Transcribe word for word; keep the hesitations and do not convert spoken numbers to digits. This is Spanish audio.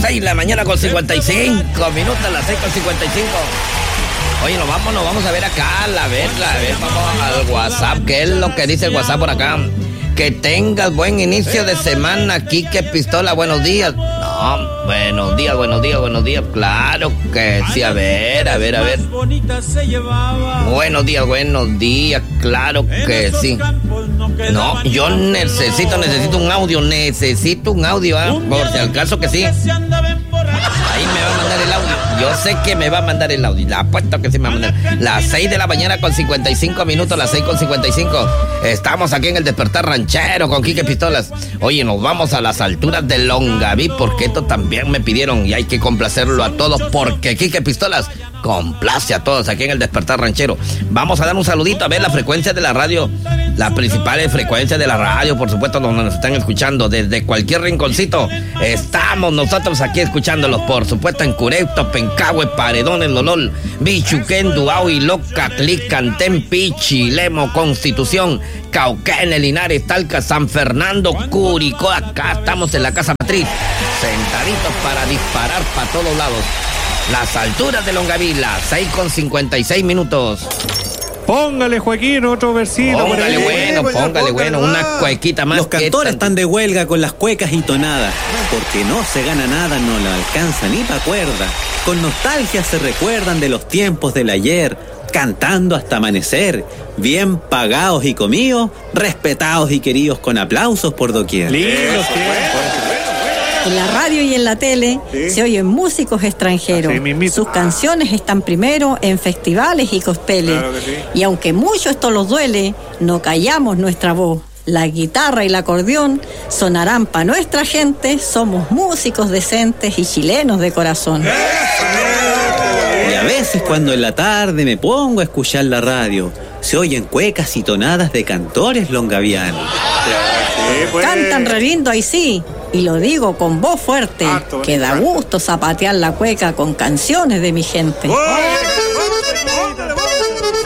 seis de la mañana con cincuenta y cinco minutos, a las seis con cincuenta y cinco. Oye, nos vamos, nos vamos a ver acá, a ver, a ver, vamos al WhatsApp. ¿Qué es lo que dice el WhatsApp por acá? Que tengas buen inicio de semana, Quique Pistola, buenos días. No, buenos días, buenos días, buenos días. Claro que sí, a ver, a ver, a ver. Buenos días, buenos días, claro que sí. No, yo necesito, necesito un audio, necesito un audio, ¿eh? Por si al caso que sí. Ahí me va a mandar el audio. Yo sé que me va a mandar el audio. La apuesto que sí me va a mandar. Las seis de la mañana con cincuenta y cinco minutos. Las seis con cincuenta y cinco. Estamos aquí en el Despertar Ranchero con Quique Pistolas. Oye, nos vamos a las alturas de Longaví, porque esto también me pidieron y hay que complacerlo a todos, porque Quique Pistolas complace a todos aquí en el Despertar Ranchero. Vamos a dar un saludito a ver la frecuencia de la radio, las principales frecuencias de la radio, por supuesto, donde nos están escuchando desde cualquier rinconcito. Estamos nosotros aquí escuchándolos, por supuesto, en Cureto, Pencahue, Paredones, Lolol, Bichuquén, Duau, Loca, Clic, Cantén, Pichi, Lemo, Constitución, Cauquén, Linares, Talca, San Fernando, Curicó. Acá estamos en la casa matriz, sentaditos para disparar para todos lados. Las alturas de Longaví, las seis con cincuenta y seis minutos. Póngale, Joaquín, otro versito. Póngale bueno, póngale, póngale bueno, una cuequita más. Los cantores están de huelga con las cuecas y tonadas, porque no se gana nada, no la alcanza ni pa' cuerda. Con nostalgia se recuerdan de los tiempos del ayer, cantando hasta amanecer, bien pagados y comidos, respetados y queridos con aplausos por doquier. Lindos tiempos. En la radio y en la tele, ¿sí?, se oyen músicos extranjeros. Sus canciones están primero en festivales y cospeles. Claro que sí. Y aunque mucho esto los duele, no callamos nuestra voz. La guitarra y el acordeón sonarán pa' nuestra gente. Somos músicos decentes y chilenos de corazón. Y a veces cuando en la tarde me pongo a escuchar la radio, se oyen cuecas y tonadas de cantores longavianos. Sí, pues. Cantan re lindo ahí sí, y lo digo con voz fuerte, Harto, que da gusto zapatear la cueca con canciones de mi gente. ¡Oh!